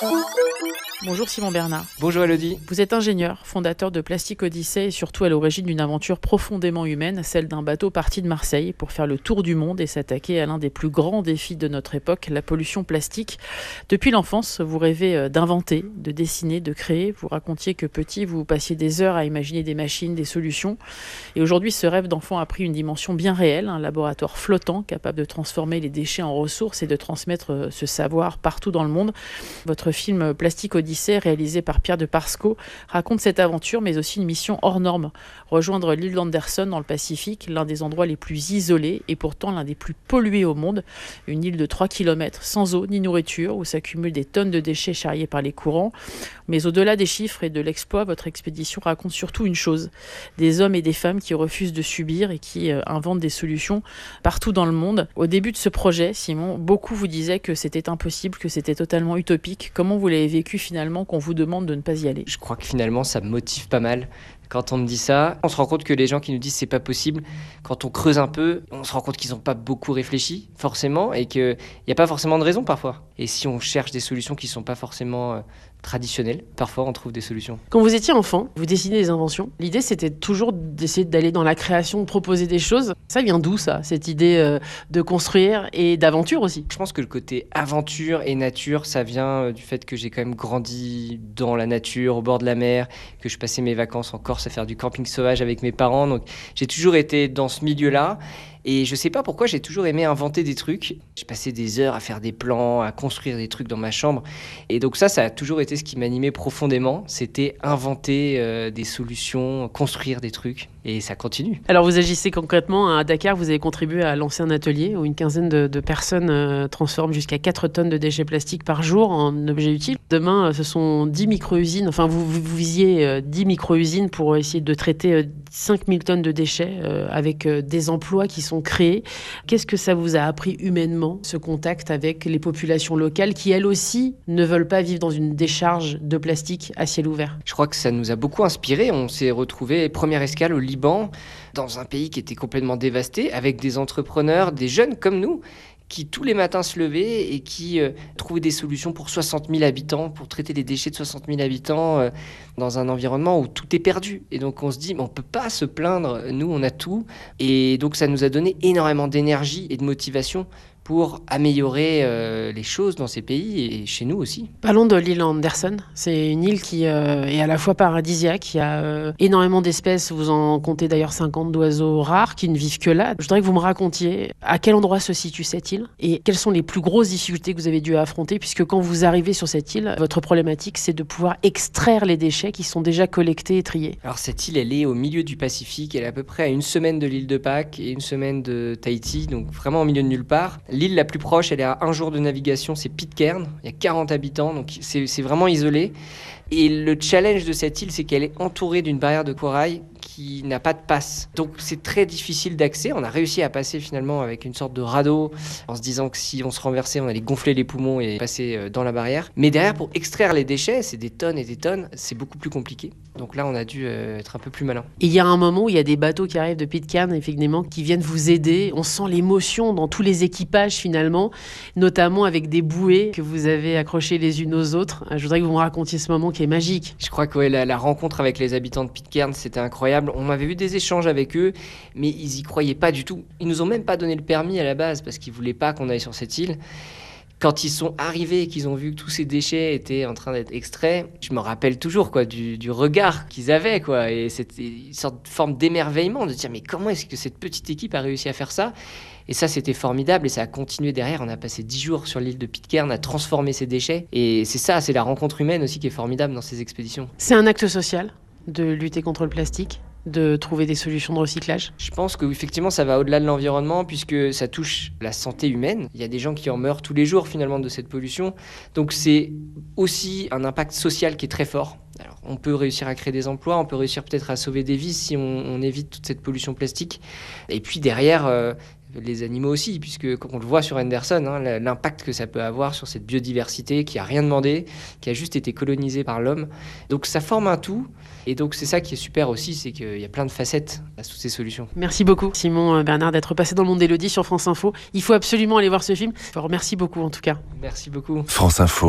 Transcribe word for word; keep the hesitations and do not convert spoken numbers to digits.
Bonjour Simon Bernard. Bonjour Elodie. Vous êtes ingénieur, fondateur de Plastic Odyssey et surtout à l'origine d'une aventure profondément humaine, celle d'un bateau parti de Marseille pour faire le tour du monde et s'attaquer à l'un des plus grands défis de notre époque, la pollution plastique. Depuis l'enfance, vous rêvez d'inventer, de dessiner, de créer. Vous racontiez que petit, vous passiez des heures à imaginer des machines, des solutions. Et aujourd'hui, ce rêve d'enfant a pris une dimension bien réelle, un laboratoire flottant capable de transformer les déchets en ressources et de transmettre ce savoir partout dans le monde. Votre film Plastic Odyssey, réalisé par Pierre de Parsco, raconte cette aventure, mais aussi une mission hors norme. Rejoindre l'île d'Anderson dans le Pacifique, l'un des endroits les plus isolés et pourtant l'un des plus pollués au monde. Une île de trois kilomètres, sans eau ni nourriture, où s'accumulent des tonnes de déchets charriés par les courants. Mais au-delà des chiffres et de l'exploit, votre expédition raconte surtout une chose. Des hommes et des femmes qui refusent de subir et qui euh, inventent des solutions partout dans le monde. Au début de ce projet, Simon, beaucoup vous disaient que c'était impossible, que c'était totalement utopique. Comment vous l'avez vécu finalement qu'on vous demande de ne pas y aller? Je crois que finalement ça me motive pas mal. Quand on me dit ça, on se rend compte que les gens qui nous disent c'est pas possible, quand on creuse un peu, on se rend compte qu'ils n'ont pas beaucoup réfléchi, forcément, et qu'il n'y a pas forcément de raison parfois. Et si on cherche des solutions qui ne sont pas forcément euh, traditionnelles, parfois on trouve des solutions. Quand vous étiez enfant, vous dessinez des inventions. L'idée, c'était toujours d'essayer d'aller dans la création, de proposer des choses. Ça vient d'où, ça, cette idée euh, de construire et d'aventure aussi? Je pense que le côté aventure et nature, ça vient euh, du fait que j'ai quand même grandi dans la nature, au bord de la mer, que je passais mes vacances en Corse à faire du camping sauvage avec mes parents. Donc j'ai toujours été dans ce milieu-là. Et je sais pas pourquoi j'ai toujours aimé inventer des trucs. J'ai passé des heures à faire des plans, à construire des trucs dans ma chambre. Et donc ça, ça a toujours été ce qui m'animait profondément. C'était inventer euh, des solutions, construire des trucs. Et ça continue. Alors vous agissez concrètement à Dakar, vous avez contribué à lancer un atelier où une quinzaine de, de personnes euh, transforment jusqu'à quatre tonnes de déchets plastiques par jour en objets utiles. Demain, euh, ce sont dix micro-usines, enfin vous, vous, vous visiez euh, dix micro-usines pour essayer de traiter euh, cinq mille tonnes de déchets euh, avec euh, des emplois qui sont créés. Qu'est-ce que ça vous a appris humainement, ce contact avec les populations locales qui, elles aussi, ne veulent pas vivre dans une décharge de plastique à ciel ouvert? Je crois que ça nous a beaucoup inspiré. On s'est retrouvés, première escale au Liban, dans un pays qui était complètement dévasté, avec des entrepreneurs, des jeunes comme nous, qui tous les matins se levaient et qui euh, trouvaient des solutions pour soixante mille habitants, pour traiter les déchets de soixante mille habitants euh, dans un environnement où tout est perdu. Et donc on se dit, mais on ne peut pas se plaindre, nous on a tout. Et donc ça nous a donné énormément d'énergie et de motivation pour améliorer euh, les choses dans ces pays et chez nous aussi. Parlons de l'île Anderson. C'est une île qui euh, est à la fois paradisiaque. Il y a euh, énormément d'espèces. Vous en comptez d'ailleurs cinquante d'oiseaux rares qui ne vivent que là. Je voudrais que vous me racontiez à quel endroit se situe cette île et quelles sont les plus grosses difficultés que vous avez dû affronter, puisque quand vous arrivez sur cette île, votre problématique, c'est de pouvoir extraire les déchets qui sont déjà collectés et triés. Alors cette île, elle est au milieu du Pacifique. Elle est à peu près à une semaine de l'île de Pâques et une semaine de Tahiti, donc vraiment au milieu de nulle part. L'île la plus proche, elle est à un jour de navigation, c'est Pitcairn. Il y a quarante habitants, donc c'est, c'est vraiment isolé. Et le challenge de cette île, c'est qu'elle est entourée d'une barrière de corail qui n'a pas de passe. Donc c'est très difficile d'accès. On a réussi à passer finalement avec une sorte de radeau en se disant que si on se renversait, on allait gonfler les poumons et passer dans la barrière. Mais derrière, pour extraire les déchets, c'est des tonnes et des tonnes, c'est beaucoup plus compliqué. Donc là, on a dû euh, être un peu plus malin. Et il y a un moment où il y a des bateaux qui arrivent de Pitcairn, effectivement, qui viennent vous aider. On sent l'émotion dans tous les équipages finalement, notamment avec des bouées que vous avez accrochées les unes aux autres. Je voudrais que vous me racontiez ce moment qui est magique. Je crois que ouais, la, la rencontre avec les habitants de Pitcairn, c'était incroyable. On avait eu des échanges avec eux, mais ils y croyaient pas du tout. Ils nous ont même pas donné le permis à la base parce qu'ils voulaient pas qu'on aille sur cette île. Quand ils sont arrivés et qu'ils ont vu que tous ces déchets étaient en train d'être extraits, je me rappelle toujours quoi, du, du regard qu'ils avaient. Quoi, et c'était une sorte de forme d'émerveillement de dire mais comment est-ce que cette petite équipe a réussi à faire ça? Et ça, c'était formidable et ça a continué derrière. On a passé dix jours sur l'île de Pitcairn à transformer ces déchets. Et c'est ça, c'est la rencontre humaine aussi qui est formidable dans ces expéditions. C'est un acte social de lutter contre le plastique, de trouver des solutions de recyclage? Je pense qu'effectivement, ça va au-delà de l'environnement puisque ça touche la santé humaine. Il y a des gens qui en meurent tous les jours finalement de cette pollution. Donc c'est aussi un impact social qui est très fort. Alors, on peut réussir à créer des emplois, on peut réussir peut-être à sauver des vies si on, on évite toute cette pollution plastique. Et puis derrière, euh, les animaux aussi, puisque comme on le voit sur Anderson, hein, l'impact que ça peut avoir sur cette biodiversité qui a rien demandé, qui a juste été colonisée par l'homme. Donc ça forme un tout, et donc c'est ça qui est super aussi, c'est qu'il y a plein de facettes à toutes ces solutions. Merci beaucoup Simon Bernard d'être passé dans le monde d'Élodie sur France Info. Il faut absolument aller voir ce film. Je vous remercie beaucoup en tout cas. Merci beaucoup. France Info.